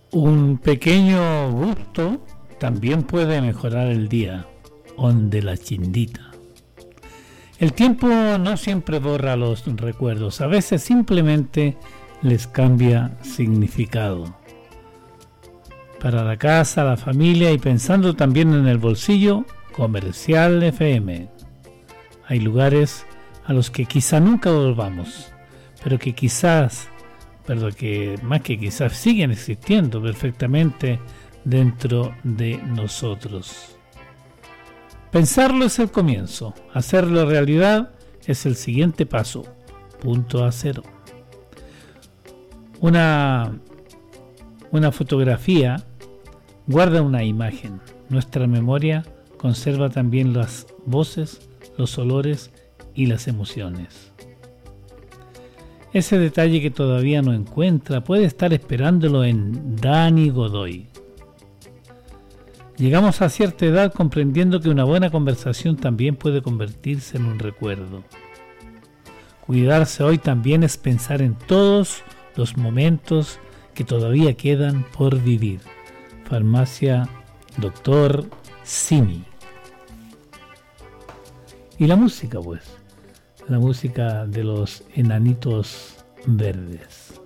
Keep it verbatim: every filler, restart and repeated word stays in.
Un pequeño gusto también puede mejorar el día. Onde la chindita. El tiempo no siempre borra los recuerdos, a veces simplemente les cambia significado. Para la casa, la familia y pensando también en el bolsillo, Comercial F M. Hay lugares a los que quizá nunca volvamos, pero que quizás, pero que más que quizás siguen existiendo perfectamente dentro de nosotros. Pensarlo es el comienzo, hacerlo realidad es el siguiente paso, punto a cero. Una, una fotografía guarda una imagen, nuestra memoria conserva también las voces, los olores y las emociones. Ese detalle que todavía no encuentra puede estar esperándolo en Dani Godoy. Llegamos a cierta edad comprendiendo que una buena conversación también puede convertirse en un recuerdo. Cuidarse hoy también es pensar en todos los momentos que todavía quedan por vivir. Farmacia Doctor Simi. Y la música, pues, la música de los Enanitos Verdes.